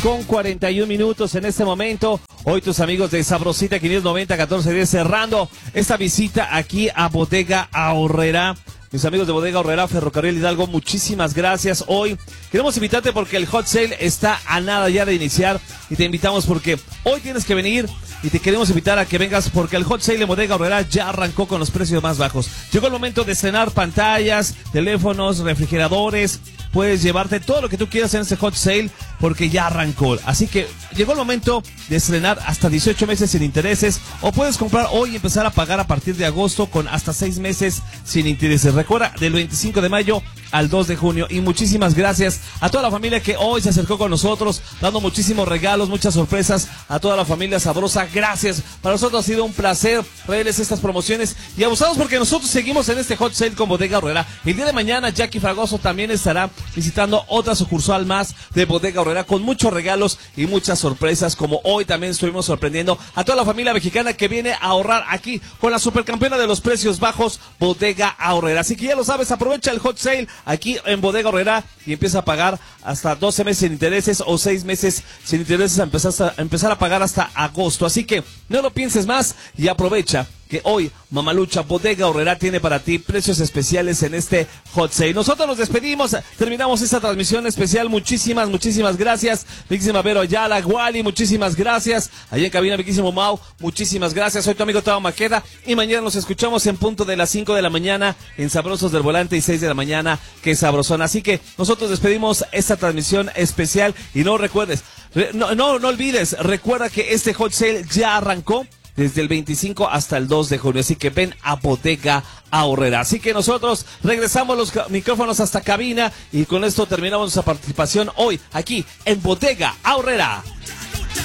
con 41 minutos en este momento. Hoy tus amigos de Sabrosita 590-1410 cerrando esta visita aquí a Bodega Aurrerá. Mis amigos de Bodega Aurrerá, Ferrocarril Hidalgo, muchísimas gracias. Hoy queremos invitarte porque el hot sale está a nada ya de iniciar y te invitamos porque hoy tienes que venir y te queremos invitar a que vengas porque el hot sale de Bodega Aurrerá ya arrancó con los precios más bajos. Llegó el momento de estrenar pantallas, teléfonos, refrigeradores. Puedes llevarte todo lo que tú quieras en este hot sale porque ya arrancó. Así que llegó el momento de estrenar hasta 18 meses sin intereses o puedes comprar hoy y empezar a pagar a partir de agosto con hasta 6 meses sin intereses. Recuerda, del 25 de mayo al 2 de junio. Y muchísimas gracias a toda la familia que hoy se acercó con nosotros, dando muchísimos regalos, muchas sorpresas a toda la familia sabrosa. Gracias. Para nosotros ha sido un placer traerles estas promociones y abusados porque nosotros seguimos en este hot sale con Bodega Aurrerá. El día de mañana Jackie Fragoso también estará visitando otra sucursal más de Bodega Aurrerá con muchos regalos y muchas sorpresas, como hoy también estuvimos sorprendiendo a toda la familia mexicana que viene a ahorrar aquí con la supercampeona de los precios bajos, Bodega Aurrerá. Así que ya lo sabes, aprovecha el hot sale aquí en Bodega Aurrerá y empieza a pagar hasta 12 meses sin intereses o 6 meses sin intereses, empezar a pagar hasta agosto. Así que no lo pienses más y aprovecha que hoy Mamalucha Bodega Aurrerá tiene para ti precios especiales en este hot sale. Nosotros nos despedimos, terminamos esta transmisión especial. Muchísimas gracias. Riquísima Vero Ayala, Wally, muchísimas gracias. Allá en cabina, Riquísimo Mau, muchísimas gracias. Soy tu amigo Tavo Maqueda y mañana nos escuchamos en punto de las 5 de la mañana en Sabrosos del Volante y 6 de la mañana, que sabrosón. Así que nosotros despedimos esta transmisión especial y no recuerdes, no olvides, recuerda que este hot sale ya arrancó desde el 25 hasta el 2 de junio, así que ven a Bodega Aurrerá. Así que nosotros regresamos los micrófonos hasta cabina y con esto terminamos nuestra participación hoy aquí en Bodega Aurrerá.